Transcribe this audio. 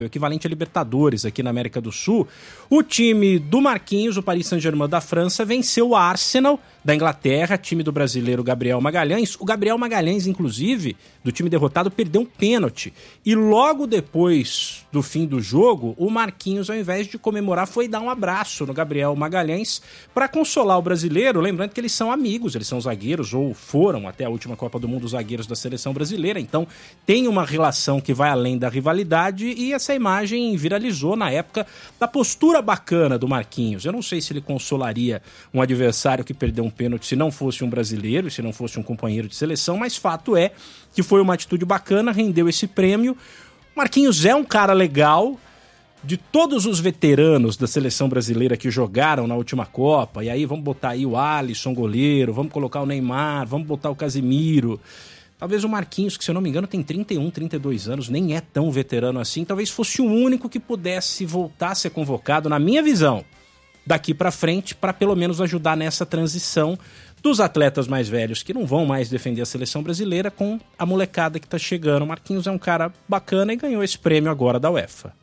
o equivalente a Libertadores aqui na América do Sul, o time do Marquinhos, o Paris Saint-Germain da França, venceu o Arsenal da Inglaterra, time do brasileiro Gabriel Magalhães. O Gabriel Magalhães, inclusive, do time derrotado, perdeu um pênalti. E logo depois do fim do jogo, o Marquinhos, ao invés de comemorar, foi dar um abraço no Gabriel Magalhães para consolar o brasileiro, lembrando que eles são amigos, eles são zagueiros, ou foram até a última Copa do Mundo zagueiros da seleção brasileira, então tem uma relação que vai além da rivalidade, e essa imagem viralizou na época da postura bacana do Marquinhos. Eu não sei se ele consolaria um adversário que perdeu um pênalti se não fosse um brasileiro e se não fosse um companheiro de seleção, mas fato é que foi uma atitude bacana, rendeu esse prêmio. Marquinhos é um cara legal. De todos os veteranos da seleção brasileira que jogaram na última Copa, e aí vamos botar aí o Alisson, goleiro, vamos colocar o Neymar, vamos botar o Casemiro, talvez o Marquinhos, que se eu não me engano tem 31, 32 anos, nem é tão veterano assim, talvez fosse o único que pudesse voltar a ser convocado, na minha visão, daqui pra frente, para pelo menos ajudar nessa transição dos atletas mais velhos que não vão mais defender a seleção brasileira com a molecada que tá chegando. O Marquinhos é um cara bacana e ganhou esse prêmio agora da UEFA.